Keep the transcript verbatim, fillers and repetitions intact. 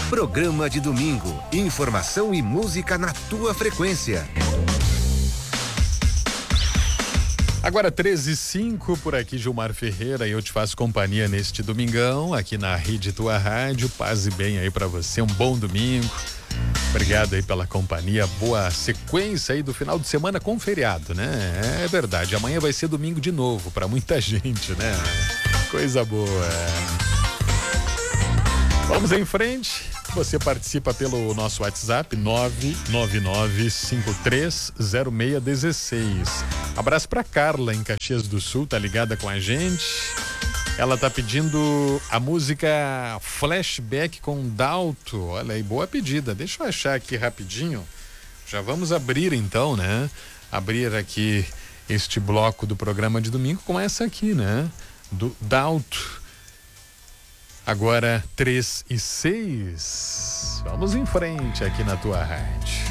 Programa de domingo. Informação e música na tua frequência. Agora treze e cinco, por aqui Gilmar Ferreira, e eu te faço companhia neste domingão, aqui na Rede Tua Rádio. Paz e bem aí pra você, um bom domingo. Obrigado aí pela companhia, boa sequência aí do final de semana com feriado, né? É verdade, amanhã vai ser domingo de novo pra muita gente, né? Coisa boa. Vamos em frente. Você participa pelo nosso WhatsApp nove nove nove cinco três zero seis um seis. Abraço pra Carla em Caxias do Sul, tá ligada com a gente. Ela tá pedindo a música Flashback com Dalto. Olha aí, boa pedida. Deixa eu achar aqui rapidinho. Já vamos abrir então, né? Abrir aqui este bloco do programa de domingo com essa aqui, né? Do Dalto. Agora três e seis. Vamos em frente aqui na tua rádio.